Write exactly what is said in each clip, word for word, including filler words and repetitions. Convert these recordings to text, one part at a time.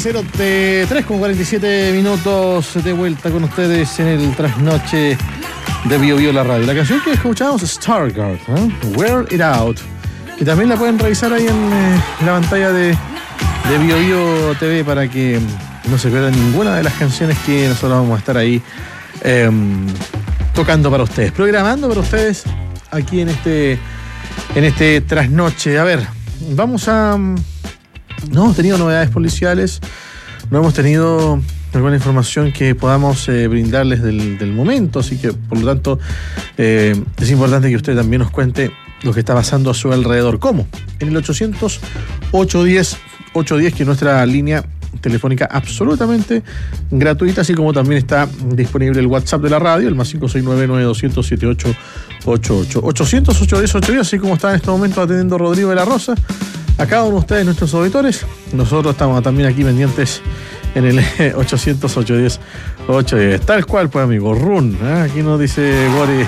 cero tres con cuarenta y siete minutos de vuelta con ustedes en el trasnoche de Bio Bio la radio. La canción que escuchamos es Stargard, ¿eh? Wear It Out, que también la pueden revisar ahí en, eh, en la pantalla de, de Bio Bio T V para que no se pierdan ninguna de las canciones que nosotros vamos a estar ahí eh, tocando para ustedes, programando para ustedes aquí en este, en este trasnoche. A ver, vamos a... No hemos tenido novedades policiales, no hemos tenido alguna información que podamos eh, brindarles del, del momento, así que por lo tanto eh, es importante que usted también nos cuente lo que está pasando a su alrededor. ¿Cómo? En el ochocientos, ochocientos diez, ochocientos diez, que es nuestra línea telefónica absolutamente gratuita, así como también está disponible el WhatsApp de la radio, el más cinco seis nueve, nueve dos cero cero, siete ocho ocho ocho. ochocientos, ochocientos diez, ochocientos diez, así como está en este momento atendiendo Rodrigo de la Rosa. A cada uno de ustedes, nuestros auditores, nosotros estamos también aquí pendientes en el ochocientos, ochocientos diez, ochocientos diez. Tal cual, pues, amigo, run. ¿eh? Aquí nos dice Gori.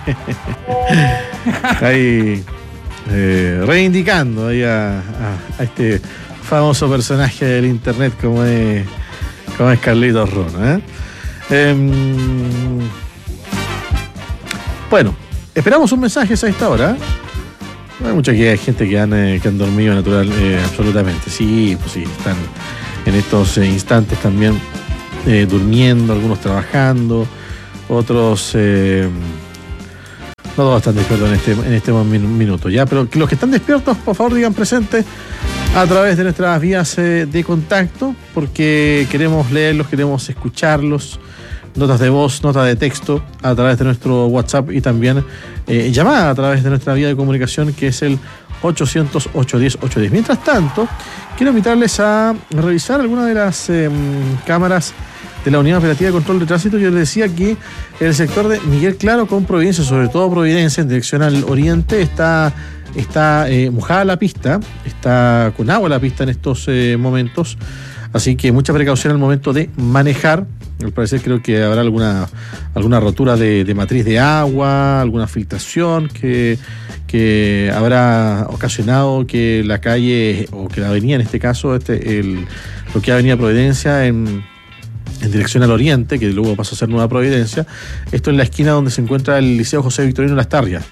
Ahí, eh, reivindicando ahí a, a, a este famoso personaje del internet como es, como es Carlitos Run. ¿eh? Eh, bueno, esperamos un mensaje a esta hora. Hay mucha gente que han, eh, que han dormido natural, eh, absolutamente. Sí, pues sí, están en estos eh, instantes también eh, durmiendo, algunos trabajando, otros eh, no todos están despiertos en este, en este minuto ya, pero que los que están despiertos, por favor, digan presente a través de nuestras vías eh, de contacto, porque queremos leerlos, queremos escucharlos. Notas de voz, notas de texto a través de nuestro WhatsApp y también eh, llamada a través de nuestra vía de comunicación, que es el ochocientos, ochocientos diez, ochocientos diez. Mientras tanto, quiero invitarles a revisar algunas de las eh, cámaras de la Unidad Operativa de Control de Tránsito. Yo les decía que en el sector de Miguel Claro con Providencia, sobre todo Providencia en dirección al oriente, está, está eh, mojada la pista, está con agua la pista en estos eh, momentos. Así que mucha precaución al momento de manejar. Al parecer creo que habrá alguna, alguna rotura de, de matriz de agua, alguna filtración que, que habrá ocasionado que la calle, o que la avenida en este caso, este, el, lo que es Avenida Providencia en, en dirección al oriente, que luego pasa a ser Nueva Providencia, esto en la esquina donde se encuentra el Liceo José Victorino Las Tarrias.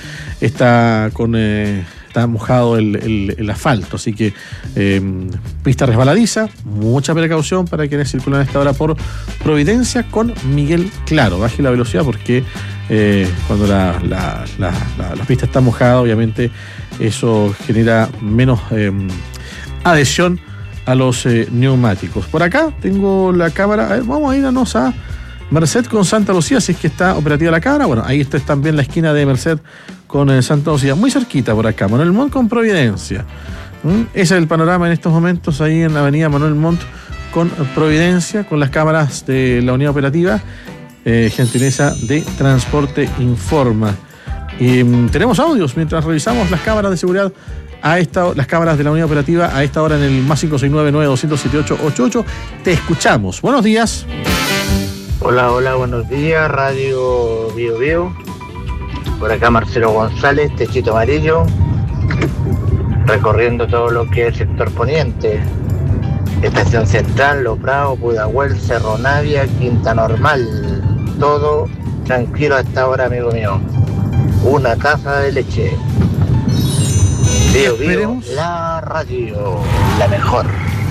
Está con... Eh, Está mojado el, el, el asfalto, así que eh, pista resbaladiza, mucha precaución para quienes circulan a esta hora por Providencia con Miguel Claro. Baje la velocidad porque eh, cuando la, la, la, la, la pista está mojada, obviamente eso genera menos eh, adhesión a los eh, neumáticos. Por acá tengo la cámara, a ver, vamos a irnos a Merced con Santa Lucía, si es que está operativa la cámara. Bueno, ahí está también la esquina de Merced con eh, Santa Lucía, muy cerquita por acá. Manuel Montt con Providencia. ¿Mm? Ese es el panorama en estos momentos ahí en la avenida Manuel Montt con Providencia, con las cámaras de la unidad operativa, eh, gentileza de Transporte Informa. Y um, tenemos audios mientras revisamos las cámaras de seguridad a esta, las cámaras de la unidad operativa a esta hora en el más cinco seis nueve, nueve dos cero, siete ocho ocho ocho. Te escuchamos. Buenos días. Hola, hola, buenos días, Radio Bio Bio. Por acá Marcelo González, Techito Amarillo, recorriendo todo lo que es el sector poniente. Estación Central, Los Bravos, Pudahuel, Cerro Navia, Quinta Normal. Todo tranquilo a esta hora, amigo mío. Una taza de leche. Bio Bio, la radio, la mejor.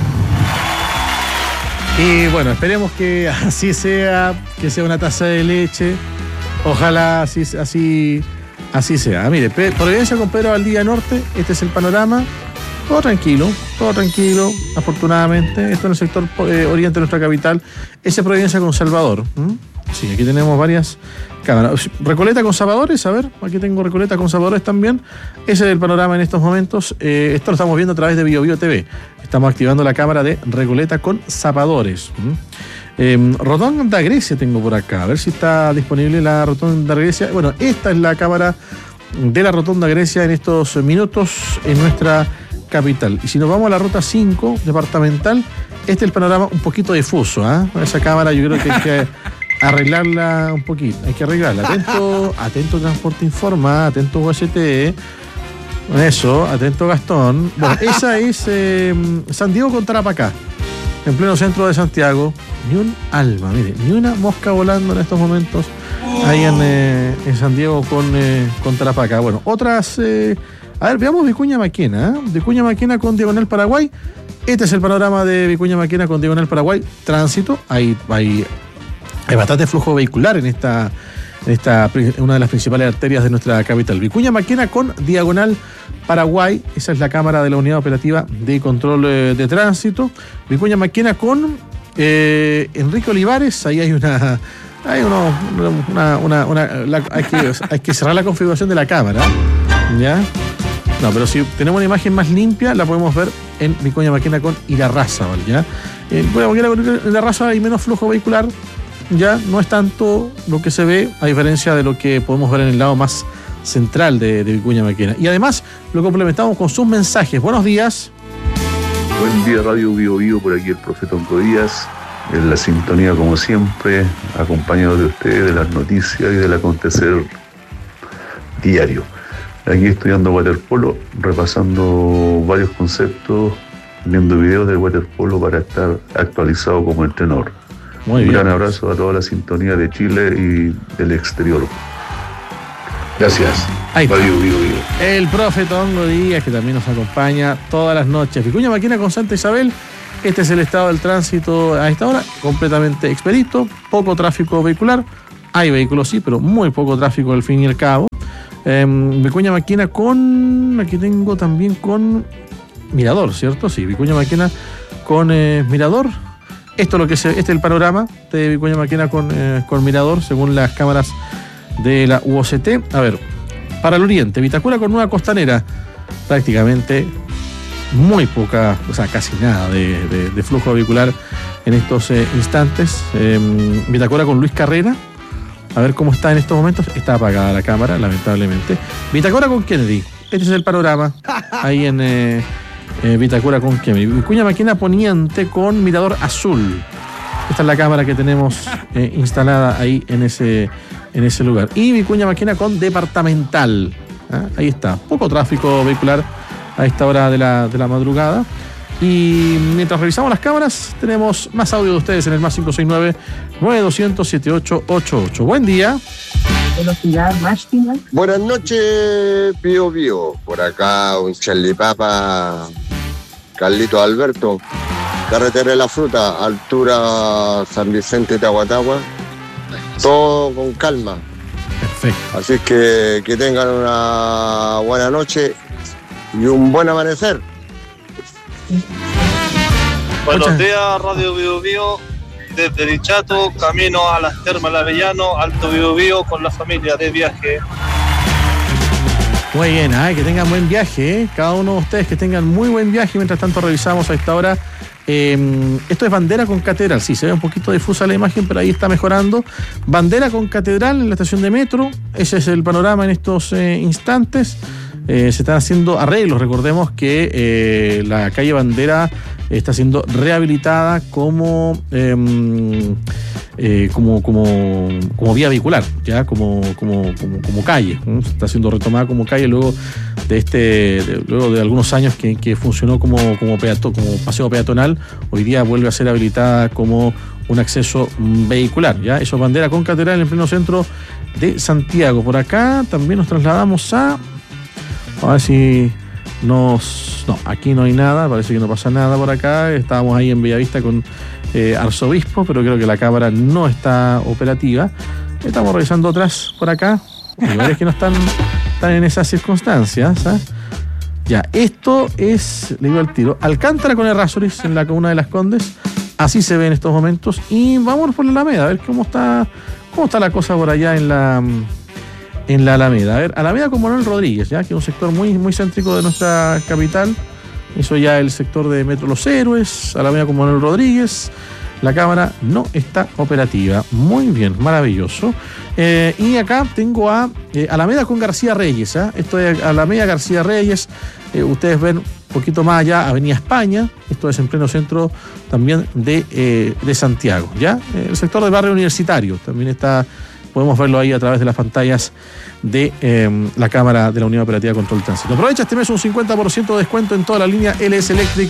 Y bueno, esperemos que así sea, que sea una taza de leche. Ojalá así, así, así sea. Mire, Providencia con Pedro Valdivia Norte, este es el panorama. Todo tranquilo, todo tranquilo, afortunadamente. Esto en el sector eh, oriente de nuestra capital. Ese Providencia con Salvador. ¿Mm? Sí, aquí tenemos varias cámaras. Recoleta con Salvadores, a ver, aquí tengo Recoleta con Salvadores también. Ese es el panorama en estos momentos. Eh, esto lo estamos viendo a través de Bio Bio T V. Estamos activando la cámara de Recoleta con Zapadores. ¿Mm? Eh, Rotonda Grecia tengo por acá. A ver si está disponible la Rotonda Grecia. Bueno, esta es la cámara de la Rotonda Grecia en estos minutos en nuestra capital. Y si nos vamos a la ruta cinco departamental, este es el panorama un poquito difuso. ¿eh? Esa cámara yo creo que hay que arreglarla un poquito. Hay que arreglarla. Atento, atento Transporte Informa, atento U S T. Eso, atento Gastón. Bueno, esa es eh, San Diego con Tarapacá. en pleno centro de Santiago, ni un alma, mire, ni una mosca volando en estos momentos ahí en, eh, en San Diego con, eh, con Tarapacá. Bueno, otras, eh, a ver, veamos Vicuña Maquena, ¿eh? Vicuña Maquena con Diagonal Paraguay. Este es el panorama de Vicuña Maquena con Diagonal Paraguay. Tránsito, hay, hay, hay bastante flujo vehicular en esta, en esta, una de las principales arterias de nuestra capital. Vicuña Maquena con Diagonal Paraguay, esa es la cámara de la Unidad Operativa de Control eh, de Tránsito. Vicuña Maquena con eh, Enrique Olivares, ahí hay una... Hay uno, una, una, una la, hay, que, hay que cerrar la configuración de la cámara, ¿ya? No, pero si tenemos una imagen más limpia, la podemos ver en Vicuña Maquena con Irarrázaval, ¿ya? En Vicuña Maquena con Irarrázaval hay menos flujo vehicular, ya no es tanto lo que se ve, a diferencia de lo que podemos ver en el lado más central de, de Vicuña Maquena. Y además lo complementamos con sus mensajes. Buenos días. Buen día, Radio Bio Bio, por aquí el profeta Onco Díaz. En la sintonía, como siempre, acompañado de ustedes, de las noticias y del acontecer diario. Aquí estudiando waterpolo, repasando varios conceptos, viendo videos del waterpolo para estar actualizado como entrenador. Muy bien. Un gran abrazo a toda la sintonía de Chile y del exterior. Gracias. Ahí está. Radio Bio Bio. El profeta Onco Díaz, que también nos acompaña todas las noches. Vicuña Maquena con Santa Isabel. Este es el estado del tránsito a esta hora, completamente expedito, poco tráfico vehicular, hay vehículos sí, pero muy poco tráfico al fin y al cabo. Eh, Vicuña Maquena con, aquí tengo también con Mirador, ¿cierto? Sí, Vicuña Maquena con eh, Mirador. Esto es lo que se, este es el panorama de Vicuña Maquena con, eh, con Mirador, según las cámaras de la U O C T. A ver, para el oriente, Vitacura con Nueva Costanera, prácticamente muy poca, o sea, casi nada de, de, de flujo vehicular en estos eh, instantes. Eh, Vitacura con Luis Carrera, a ver cómo está en estos momentos. Está apagada la cámara, lamentablemente. Vitacura con Kennedy, este es el panorama ahí en eh, eh, Vitacura con Kennedy. Vicuña Maquena poniente con Mirador Azul. Esta es la cámara que tenemos eh, instalada ahí en ese, en ese lugar. Y Vicuña Maquena con Departamental. ¿Ah? Ahí está, poco tráfico vehicular a esta hora de la, de la madrugada. Y mientras revisamos las cámaras, tenemos más audio de ustedes en el más cinco seis nueve, nueve dos cero cero, siete ocho ocho ocho. Buen día. Velocidad máxima. Buenas noches, Pío Pío. Por acá un Charlie Papa, Carlito Alberto. Carretera de la Fruta, altura San Vicente de Aguatagua. Todo con calma. Perfecto. Así que que tengan una buena noche y un buen amanecer. Buenos Muchas. días, Radio Bio Bio, desde Dichato, camino a las Termas del Avellano, Alto Bio Bio, con la familia de viaje. Muy bien, ¿eh? Que tengan buen viaje, ¿eh? Cada uno de ustedes que tengan muy buen viaje. Mientras tanto revisamos a esta hora. Eh, esto es Bandera con Catedral. Sí, se ve un poquito difusa la imagen, pero ahí está mejorando. Bandera con Catedral en la estación de metro. Ese es el panorama en estos eh, instantes. Eh, se están haciendo arreglos. Recordemos que eh, la calle Bandera está siendo rehabilitada como eh, eh, como, como, como vía vehicular, ya como, como, como, como calle. ¿no? Se está siendo retomada como calle luego de este de, luego de algunos años que, que funcionó como, como, peato, como paseo peatonal. Hoy día vuelve a ser habilitada como un acceso vehicular. ¿ya? Eso es Bandera con Catedral en pleno centro de Santiago. Por acá también nos trasladamos a... A ver si nos... No, aquí no hay nada, parece que no pasa nada por acá. Estábamos ahí en Bellavista con eh, Arzobispo, pero creo que la cámara no está operativa. Estamos revisando otras por acá. Hay varias que no están, están en esas circunstancias. ¿eh? Ya, esto es, le digo al tiro, Alcántara con Errázuriz en la comuna de Las Condes. Así se ve en estos momentos. Y vamos por la Alameda, a ver cómo está, cómo está la cosa por allá en la... En la Alameda. A ver, Alameda con Manuel Rodríguez, ya que es un sector muy, muy céntrico de nuestra capital. Eso ya el sector de Metro Los Héroes, Alameda con Manuel Rodríguez. La cámara no está operativa. Muy bien, maravilloso. Eh, y acá tengo a eh, Alameda con García Reyes. ¿eh? Esto es Alameda García Reyes. Eh, ustedes ven un poquito más allá Avenida España. Esto es en pleno centro también de, eh, de Santiago. ¿ya? Eh, el sector del barrio universitario también está. Podemos verlo ahí a través de las pantallas de eh, la cámara de la Unidad Operativa de Control de Tránsito. Aprovecha este mes un cincuenta por ciento de descuento en toda la línea L S Electric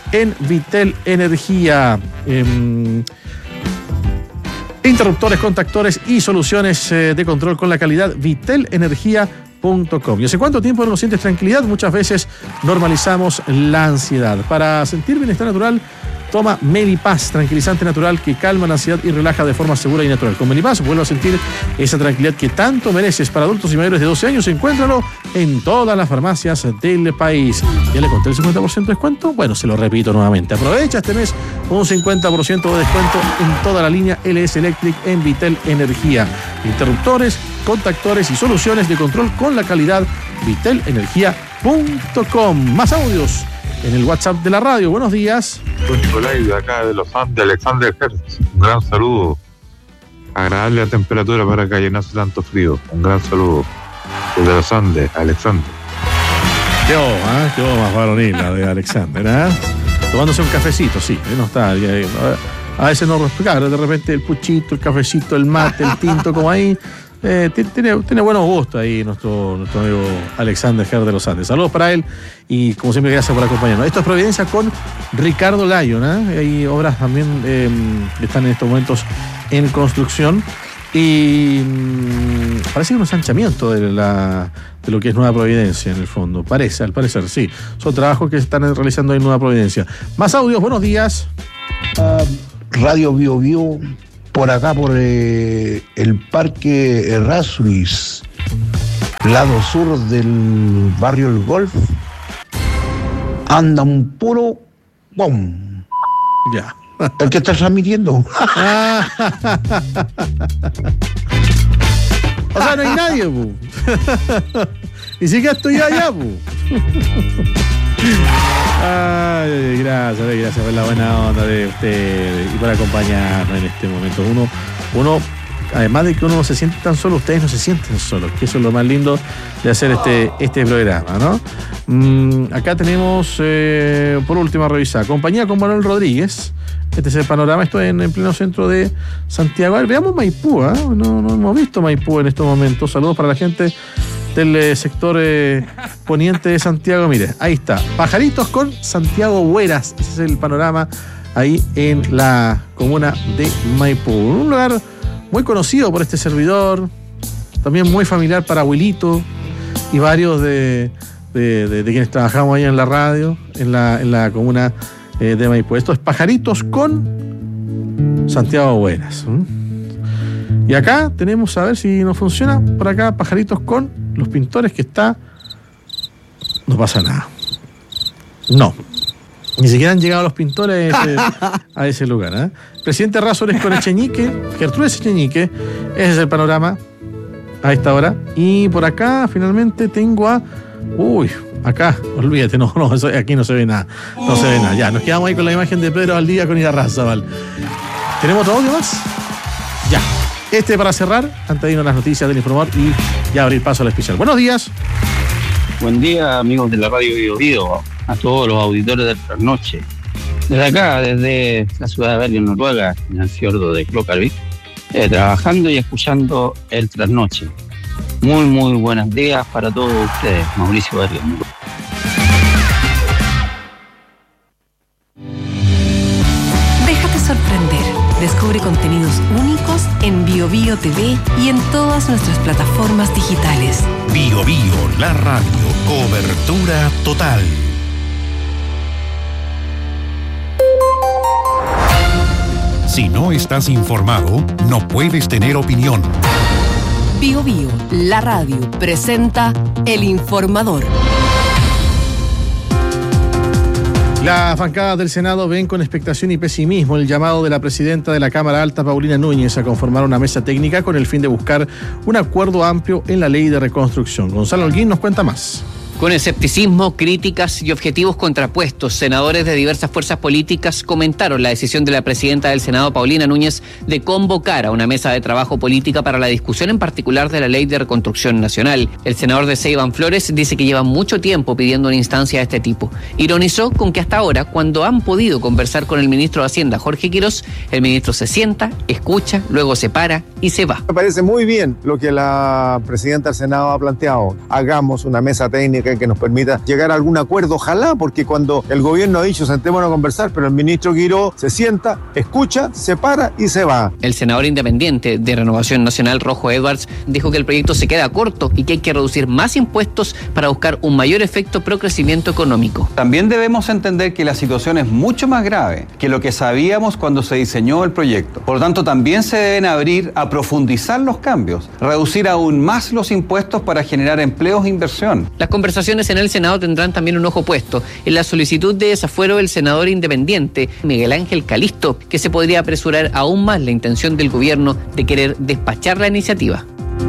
en Vitel Energía. Eh, interruptores, contactores y soluciones eh, de control con la calidad, vitel energía punto com. ¿Y hace cuánto tiempo no sientes tranquilidad? Muchas veces normalizamos la ansiedad. Para sentir bienestar natural, toma Melipaz, tranquilizante natural que calma la ansiedad y relaja de forma segura y natural. Con Melipaz vuelve a sentir esa tranquilidad que tanto mereces. Para adultos y mayores de doce años, encuéntralo en todas las farmacias del país. ¿Ya le conté el cincuenta por ciento de descuento? Bueno, se lo repito nuevamente. Aprovecha este mes un cincuenta por ciento de descuento en toda la línea L S Electric en Vitel Energía. Interruptores, contactores y soluciones de control con la calidad, vitel energía punto com. Más audios en el WhatsApp de la radio. Buenos días. Nicolai, de acá de los Andes, Alexander Hertz. Un gran saludo. Agradable la temperatura para acá y no hace tanto frío. Un gran saludo. Desde los Andes, Alexander. Qué oh, ¿eh? Qué oh, más varonil la de Alexander, ¿eh? Tomándose un cafecito, sí. No está. A veces no respira. De repente el puchito, el cafecito, el mate, el tinto, como ahí. Eh, tiene, tiene buenos gustos ahí nuestro, nuestro amigo Alexander Ger de los Andes. Saludos para él y como siempre gracias por acompañarnos. Esto es Providencia con Ricardo Lyon, ¿eh? Hay obras también eh, que están en estos momentos en construcción y mmm, parece que un ensanchamiento de, la, de lo que es Nueva Providencia en el fondo. Parece, al parecer, sí. Son trabajos que se están realizando en Nueva Providencia. Más audios, buenos días. Uh, Radio Bio Bio. Por acá, por eh, el Parque Errázuriz, lado sur del barrio El Golf, anda un puro ¡bom! Ya. El que está transmitiendo. O sea, no hay nadie, pu. Ni siquiera estoy allá, pu. Ay, gracias, gracias por la buena onda de ustedes y por acompañarnos en este momento. Uno, uno, además de que uno no se siente tan solo, ustedes no se sienten solos, que eso es lo más lindo de hacer este, este programa, ¿no? Mm, acá tenemos, eh, por último, a revisar. Compañía con Manuel Rodríguez. Este es el panorama, esto es en, en pleno centro de Santiago. A ver, veamos Maipú, ¿eh? No, no hemos visto Maipú en estos momentos. Saludos para la gente del eh, sector eh, poniente de Santiago. Mire, ahí está, Pajaritos con Santiago Hueras. Ese es el panorama ahí en la comuna de Maipú. Un lugar muy conocido por este servidor, también muy familiar para Abuelito y varios de, de, de, de quienes trabajamos ahí en la radio, en la, en la comuna eh, de Maipú. Esto es Pajaritos con Santiago Hueras. ¿Mm? Y acá tenemos, a ver si nos funciona, por acá Pajaritos con Los Pintores, que está... No pasa nada. No. Ni siquiera han llegado los pintores a ese, a ese lugar, ¿eh? Presidente Razores con Echeñique, Gertrudis Echeñique. Ese es el panorama a esta hora. Y por acá finalmente tengo a... Uy, acá, olvídate, no, no, eso, aquí no se ve nada. No se ve nada. Ya, nos quedamos ahí con la imagen de Pedro Valdivia con Irarrázaval. ¿Tenemos otro audio más? Ya. Este para cerrar, antes de irnos a las noticias del Informador y ya abrir paso al especial. Buenos días. Buen día, amigos de la Radio Bio Bio, a todos los auditores de Trasnoche. Desde acá, desde la ciudad de Bergen, Noruega, en el fiordo de Klokkarvik, eh, trabajando y escuchando el Trasnoche. Muy, muy buenos días para todos ustedes, Mauricio Bergen. Déjate sorprender. Descubre contenidos únicos en Bio Bio T V y en todas nuestras plataformas digitales. Bio Bio, la radio, cobertura total. Si no estás informado, no puedes tener opinión. Bio Bio, la radio, presenta El Informador. Las bancadas del Senado ven con expectación y pesimismo el llamado de la presidenta de la Cámara Alta, Paulina Núñez, a conformar una mesa técnica con el fin de buscar un acuerdo amplio en la ley de reconstrucción. Gonzalo Holguín nos cuenta más. Con escepticismo, críticas y objetivos contrapuestos, senadores de diversas fuerzas políticas comentaron la decisión de la presidenta del Senado, Paulina Núñez, de convocar a una mesa de trabajo política para la discusión en particular de la Ley de Reconstrucción Nacional. El senador de Seiban Flores dice que lleva mucho tiempo pidiendo una instancia de este tipo. Ironizó con que hasta ahora, cuando han podido conversar con el ministro de Hacienda, Jorge Quirós, el ministro se sienta, escucha, luego se para y se va. Me parece muy bien lo que la presidenta del Senado ha planteado. Hagamos una mesa técnica que nos permita llegar a algún acuerdo, ojalá, porque cuando el gobierno ha dicho sentémonos a conversar, pero el ministro Quiró se sienta, escucha, se para y se va. El senador independiente de Renovación Nacional, Rojo Edwards, dijo que el proyecto se queda corto y que hay que reducir más impuestos para buscar un mayor efecto pro crecimiento económico. También debemos entender que la situación es mucho más grave que lo que sabíamos cuando se diseñó el proyecto. Por lo tanto, también se deben abrir a profundizar los cambios, reducir aún más los impuestos para generar empleos e inversión. Las conversaciones en el Senado tendrán también un ojo puesto en la solicitud de desafuero del senador independiente Miguel Ángel Calisto, que se podría apresurar aún más la intención del gobierno de querer despachar la iniciativa.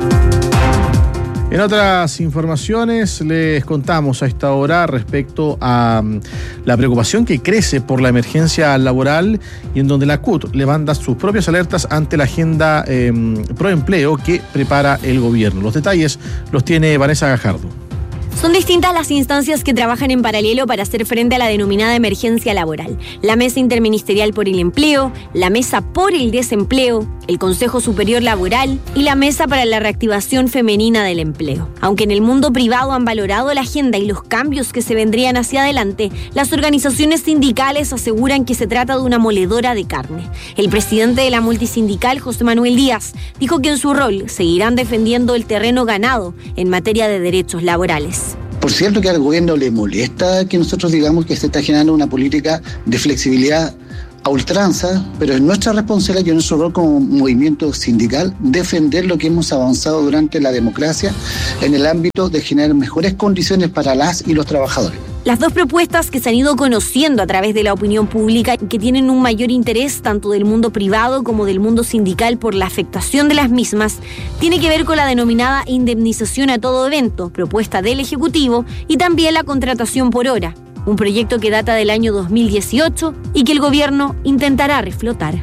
En otras informaciones les contamos a esta hora respecto a um, la preocupación que crece por la emergencia laboral y en donde la C U T levanta sus propias alertas ante la agenda eh, pro empleo que prepara el gobierno. Los detalles los tiene Vanessa Gajardo. Son distintas las instancias que trabajan en paralelo para hacer frente a la denominada emergencia laboral. La Mesa Interministerial por el Empleo, la Mesa por el Desempleo, el Consejo Superior Laboral y la Mesa para la Reactivación Femenina del Empleo. Aunque en el mundo privado han valorado la agenda y los cambios que se vendrían hacia adelante, las organizaciones sindicales aseguran que se trata de una moledora de carne. El presidente de la multisindical, José Manuel Díaz, dijo que en su rol seguirán defendiendo el terreno ganado en materia de derechos laborales. Por cierto que al gobierno le molesta que nosotros digamos que se está generando una política de flexibilidad a ultranza, pero es nuestra responsabilidad y es nuestro rol como movimiento sindical defender lo que hemos avanzado durante la democracia en el ámbito de generar mejores condiciones para las y los trabajadores. Las dos propuestas que se han ido conociendo a través de la opinión pública y que tienen un mayor interés tanto del mundo privado como del mundo sindical por la afectación de las mismas, tiene que ver con la denominada indemnización a todo evento, propuesta del Ejecutivo, y también la contratación por hora, un proyecto que data del año dos mil dieciocho y que el gobierno intentará reflotar.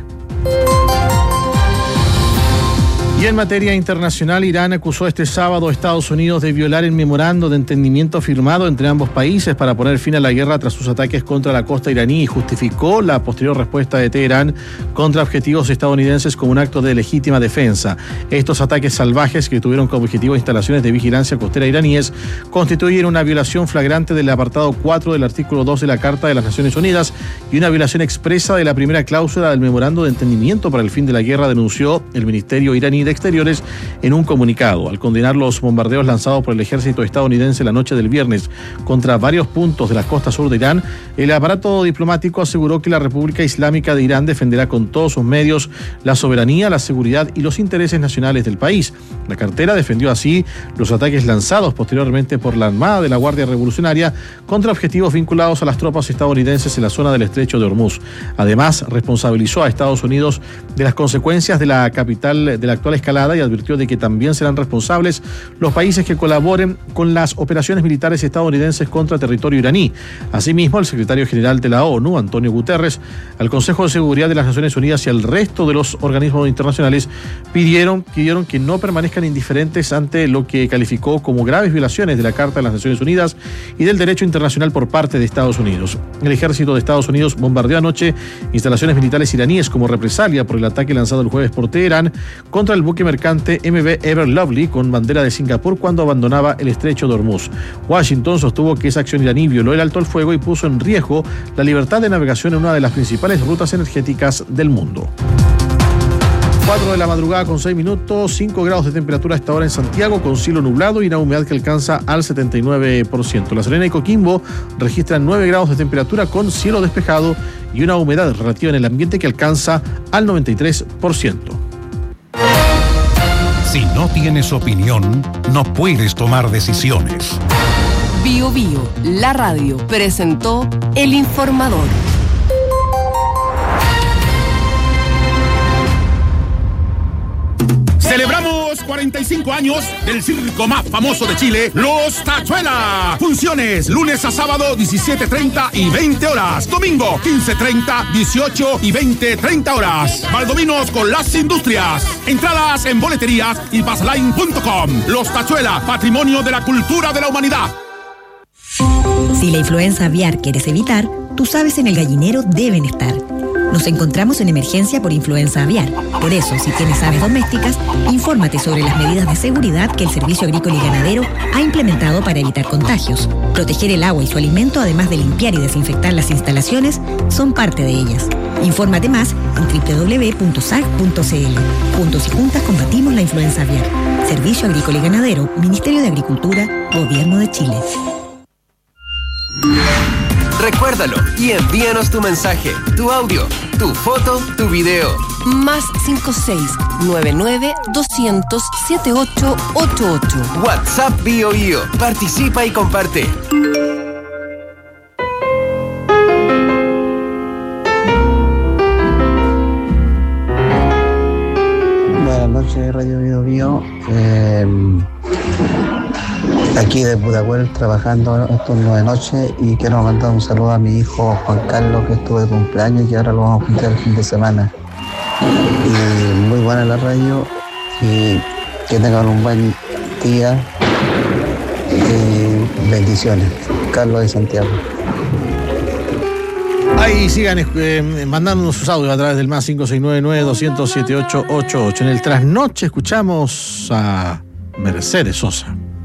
Y en materia internacional, Irán acusó este sábado a Estados Unidos de violar el memorando de entendimiento firmado entre ambos países para poner fin a la guerra tras sus ataques contra la costa iraní y justificó la posterior respuesta de Teherán contra objetivos estadounidenses como un acto de legítima defensa. Estos ataques salvajes, que tuvieron como objetivo instalaciones de vigilancia costera iraníes, constituyen una violación flagrante del apartado cuatro del artículo dos de la Carta de las Naciones Unidas y una violación expresa de la primera cláusula del memorando de entendimiento para el fin de la guerra, denunció el Ministerio iraní de Exteriores en un comunicado. Al condenar los bombardeos lanzados por el ejército estadounidense la noche del viernes contra varios puntos de la costa sur de Irán, el aparato diplomático aseguró que la República Islámica de Irán defenderá con todos sus medios la soberanía, la seguridad y los intereses nacionales del país. La cartera defendió así los ataques lanzados posteriormente por la Armada de la Guardia Revolucionaria contra objetivos vinculados a las tropas estadounidenses en la zona del Estrecho de Hormuz. Además, responsabilizó a Estados Unidos de las consecuencias de la capital de la actual escalada y advirtió de que también serán responsables los países que colaboren con las operaciones militares estadounidenses contra territorio iraní. Asimismo, el secretario general de la ONU, Antonio Guterres, al Consejo de Seguridad de las Naciones Unidas y al resto de los organismos internacionales pidieron, pidieron que no permanezcan indiferentes ante lo que calificó como graves violaciones de la Carta de las Naciones Unidas y del derecho internacional por parte de Estados Unidos. El ejército de Estados Unidos bombardeó anoche instalaciones militares iraníes como represalia por el ataque lanzado el jueves por Teherán contra el buque mercante M V Ever Lovely con bandera de Singapur cuando abandonaba el estrecho de Hormuz. Washington sostuvo que esa acción iraní violó el alto el fuego y puso en riesgo la libertad de navegación en una de las principales rutas energéticas del mundo. cuatro de la madrugada con seis minutos, cinco grados de temperatura a esta hora en Santiago con cielo nublado y una humedad que alcanza al setenta y nueve por ciento. La Serena y Coquimbo registran nueve grados de temperatura con cielo despejado y una humedad relativa en el ambiente que alcanza al noventa y tres por ciento. Si no tienes opinión, no puedes tomar decisiones. Bio Bio, la radio, presentó El Informador. Celebramos cuarenta y cinco años del circo más famoso de Chile, Los Tachuela. Funciones lunes a sábado diecisiete treinta y veinte horas. Domingo quince treinta, dieciocho y veinte treinta horas. Valdominos con las industrias. Entradas en boleterías y passline punto com. Los Tachuela, patrimonio de la cultura de la humanidad. Si la influenza aviar quieres evitar, tus aves en el gallinero deben estar. Nos encontramos en emergencia por influenza aviar. Por eso, si tienes aves domésticas, infórmate sobre las medidas de seguridad que el Servicio Agrícola y Ganadero ha implementado para evitar contagios. Proteger el agua y su alimento, además de limpiar y desinfectar las instalaciones, son parte de ellas. Infórmate más en doble u doble u doble u punto s a g punto c l. Juntos y juntas combatimos la influenza aviar. Servicio Agrícola y Ganadero, Ministerio de Agricultura, Gobierno de Chile. Recuérdalo y envíanos tu mensaje, tu audio, tu foto, tu video. Más cinco seis nueve nueve doscientos setenta y ocho ochenta y ocho. WhatsApp Bio Bio. Participa y comparte. Buenas noches, Radio Bio Bio. Eh, aquí de Pudahuel trabajando estos turno de noche y quiero mandar un saludo a mi hijo Juan Carlos, que estuvo de cumpleaños y ahora lo vamos a juntar el fin de semana. Y muy buena la radio y que tengan un buen día y bendiciones. Carlos de Santiago. Ahí sigan eh, mandándonos sus audios a través del más cinco seis nueve nueve doscientos setenta y ocho ochenta y ocho. En el trasnoche escuchamos a Mercedes Sosa.